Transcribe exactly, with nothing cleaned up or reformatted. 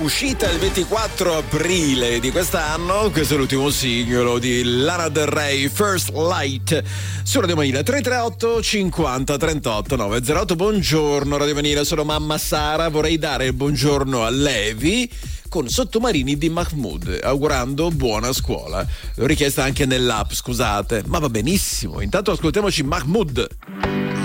uscita il ventiquattro aprile di quest'anno. Questo è l'ultimo singolo di Lana Del Rey, First Light, su Radio Manila. Tre tre otto cinquanta trentotto novecentotto. Buongiorno Radio Manila, sono mamma Sara, vorrei dare il buongiorno a Levi con Sottomarini di Mahmood, augurando buona scuola. L'ho richiesta anche nell'app, scusate, ma va benissimo. Intanto ascoltiamoci Mahmood.